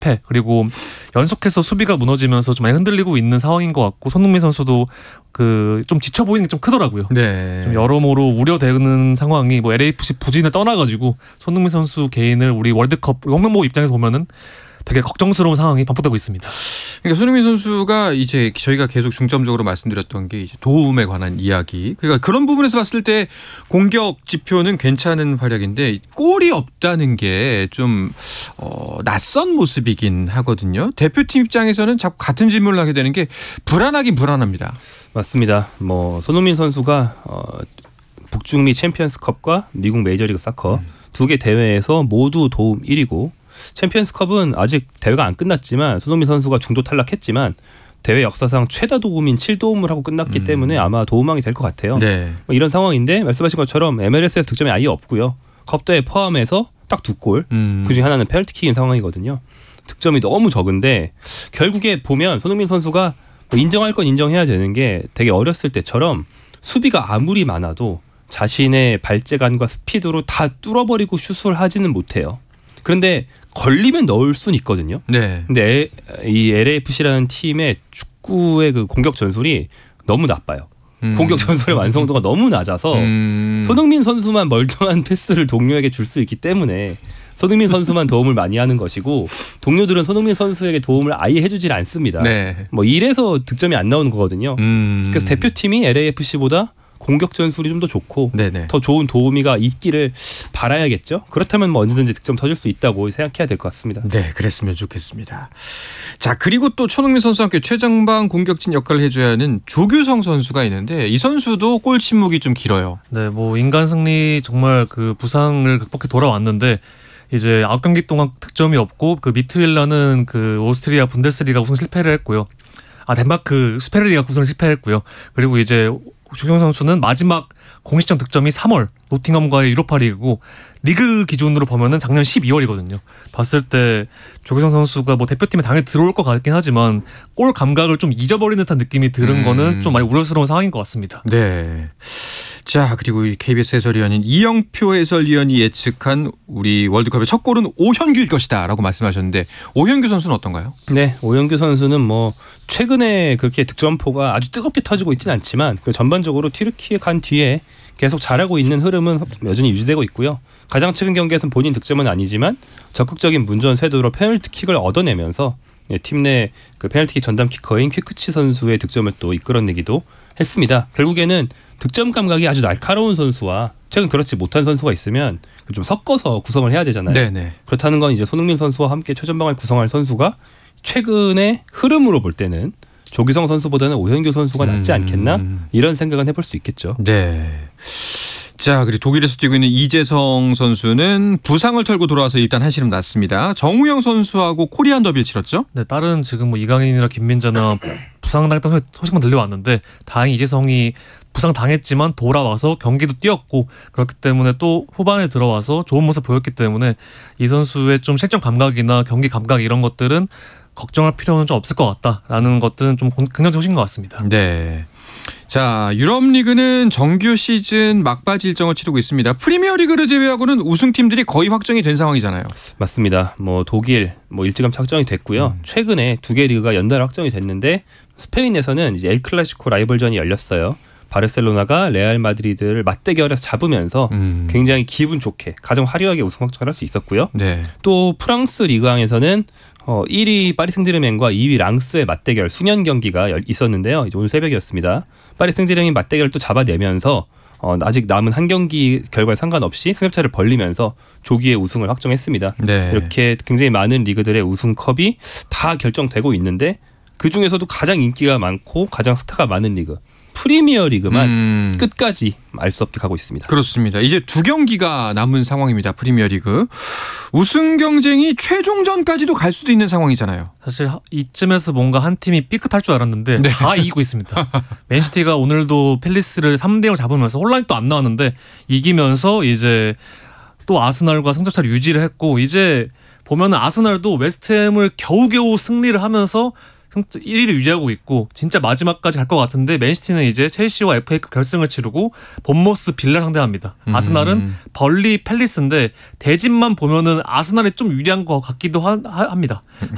패 그리고 연속해서 수비가 무너지면서 좀 많이 흔들리고 있는 상황인 것 같고 손흥민 선수도 그 좀 지쳐 보이는 게 좀 크더라고요. 네. 좀 여러모로 우려되는 상황이 뭐 LAFC 부진을 떠나가지고 손흥민 선수 개인을 우리 월드컵 홍명보 입장에서 보면은 되게 걱정스러운 상황이 반복되고 있습니다. 그러니까 손흥민 선수가 이제 저희가 계속 중점적으로 말씀드렸던 게 이제 도움에 관한 이야기. 그러니까 그런 부분에서 봤을 때 공격 지표는 괜찮은 활약인데 골이 없다는 게 좀 낯선 모습이긴 하거든요. 대표팀 입장에서는 자꾸 같은 질문을 하게 되는 게 불안하긴 불안합니다. 맞습니다. 뭐 손흥민 선수가 북중미 챔피언스컵과 미국 메이저리그 사커 두 개 대회에서 모두 도움 1위고 챔피언스컵은 아직 대회가 안 끝났지만 손흥민 선수가 중도 탈락했지만 대회 역사상 최다 도움인 7도움을 하고 끝났기 때문에 아마 도움왕이 될 것 같아요. 네. 뭐 이런 상황인데 말씀하신 것처럼 MLS에서 득점이 아예 없고요. 컵대회 포함해서 딱 2골. 그중에 하나는 페널티킥인 상황이거든요. 득점이 너무 적은데 결국에 보면 손흥민 선수가 뭐 인정할 건 인정해야 되는 게 되게 어렸을 때처럼 수비가 아무리 많아도 자신의 발재간과 스피드로 다 뚫어버리고 슛을 하지는 못해요. 그런데 걸리면 넣을 수는 있거든요. 네. 근데 이 LAFC라는 팀의 축구의 그 공격 전술이 너무 나빠요. 공격 전술의 완성도가 너무 낮아서 손흥민 선수만 멀쩡한 패스를 동료에게 줄 수 있기 때문에 손흥민 선수만 도움을 많이 하는 것이고 동료들은 손흥민 선수에게 도움을 아예 해주질 않습니다. 네. 뭐 이래서 득점이 안 나오는 거거든요. 그래서 대표팀이 LAFC보다 공격 전술이 좀 더 좋고 네네. 더 좋은 도우미가 있기를 바라야겠죠. 그렇다면 뭐 언제든지 득점 터질 수 있다고 생각해야 될 것 같습니다. 네, 그랬으면 좋겠습니다. 자, 그리고 또 손흥민 선수와 함께 최전방 공격진 역할을 해줘야 하는 조규성 선수가 있는데 이 선수도 골 침묵이 좀 길어요. 네, 뭐 인간 승리 정말 그 부상을 극복해 돌아왔는데 이제 9경기 동안 득점이 없고 그 미트윌라는 그 오스트리아 분데스리가 우승 실패를 했고요. 덴마크 슈페르리가 우승 실패했고요. 그리고 이제 조규성 선수는 마지막 공식전 득점이 3월 노팅엄과의 유로파리그고 리그 기준으로 보면은 작년 12월이거든요. 봤을 때 조규성 선수가 뭐 대표팀에 당연히 들어올 것 같긴 하지만 골 감각을 좀 잊어버리는 듯한 느낌이 드는 거는 좀 많이 우려스러운 상황인 것 같습니다. 네. 자, 그리고 이 KBS 해설위원인 이영표 해설위원이 예측한 우리 월드컵의 첫 골은 오현규일 것이다 라고 말씀하셨는데 오현규 선수는 어떤가요? 네, 오현규 선수는 뭐 최근에 그렇게 득점포가 아주 뜨겁게 터지고 있지는 않지만 전반적으로 튀르키예 간 뒤에 계속 잘하고 있는 흐름은 여전히 유지되고 있고요. 가장 최근 경기에서는 본인 득점은 아니지만 적극적인 문전 쇄도로 페널티킥을 얻어내면서 팀 내 그 페널티킥 전담 키커인 퀴크치 선수의 득점을 또 이끌어내기도 했습니다. 결국에는 득점 감각이 아주 날카로운 선수와 최근 그렇지 못한 선수가 있으면 좀 섞어서 구성을 해야 되잖아요. 네네. 그렇다는 건 이제 손흥민 선수와 함께 최전방을 구성할 선수가 최근의 흐름으로 볼 때는 조규성 선수보다는 오현규 선수가 낫지 않겠나 이런 생각은 해볼 수 있겠죠. 네. 자, 그리고 독일에서 뛰고 있는 이재성 선수는 부상을 털고 돌아와서 일단 한시름 났습니다. 정우영 선수하고 코리안 더비를 치렀죠? 네, 다른 지금 뭐 이강인이나 김민재나 부상당했던 소식만 들려왔는데 다행히 이재성이 부상 당했지만 돌아와서 경기도 뛰었고 그렇기 때문에 또 후반에 들어와서 좋은 모습 보였기 때문에 이 선수의 좀 실점 감각이나 경기 감각 이런 것들은 걱정할 필요는 좀 없을 것 같다라는 것들은 좀 긍정적인 소식인 것 같습니다. 네. 자, 유럽 리그는 정규 시즌 막바지 일정을 치르고 있습니다. 프리미어리그를 제외하고는 우승팀들이 거의 확정이 된 상황이잖아요. 맞습니다. 뭐 독일 뭐 일찌감치 확정이 됐고요. 최근에 두 개 리그가 연달아 확정이 됐는데 스페인에서는 이제 엘 클라시코 라이벌전이 열렸어요. 바르셀로나가 레알 마드리드를 맞대결해서 잡으면서 굉장히 기분 좋게 가장 화려하게 우승 확정을 할 수 있었고요. 네. 또 프랑스 리그왕에서는 1위 파리 생제르맹과 2위 랑스의 맞대결 수년 경기가 있었는데요. 이제 오늘 새벽이었습니다. 파리 생제르맹 맞대결을 또 잡아내면서 아직 남은 한 경기 결과에 상관없이 승점차를 벌리면서 조기에 우승을 확정했습니다. 네. 이렇게 굉장히 많은 리그들의 우승컵이 다 결정되고 있는데 그중에서도 가장 인기가 많고 가장 스타가 많은 리그 프리미어 리그만 끝까지 알 수 없게 가고 있습니다. 그렇습니다. 이제 두 경기가 남은 상황입니다. 프리미어 리그. 우승 경쟁이 최종전까지도 갈 수도 있는 상황이잖아요. 사실 이쯤에서 뭔가 한 팀이 삐끗할 줄 알았는데 네. 다 이기고 있습니다. 맨시티가 오늘도 팰리스를 3대0 잡으면서 혼란이 또 안 나왔는데 이기면서 이제 또 아스날과 승점차를 유지를 했고 이제 보면은 아스날도 웨스트햄을 겨우겨우 승리를 하면서 1위를 유지하고 있고 진짜 마지막까지 갈 것 같은데 맨시티는 이제 첼시와 FA컵 결승을 치르고 본머스 빌라 상대합니다. 아스날은 벌리 팰리스인데 대진만 보면은 아스날이 좀 유리한 것 같기도 합니다.